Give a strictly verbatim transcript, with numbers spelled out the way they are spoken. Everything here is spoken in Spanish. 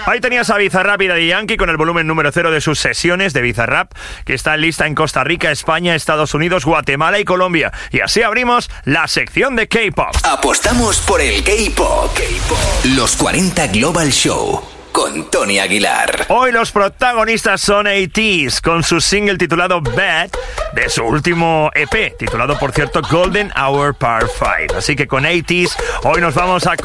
Ahí tenías a Bizarrap y Daddy Yankee con el volumen número cero de sus sesiones de Bizarrap, que está en lista en Costa Rica, España, Estados Unidos, Guatemala y Colombia. Y así abrimos la sección de K-pop. Apostamos por el K-pop. K-pop. Los cuarenta Global Show con Tony Aguilar. Hoy los protagonistas son A T S con su single titulado Bad de su último E P, titulado por cierto Golden Hour Part cinco. Así que con A T S hoy nos vamos a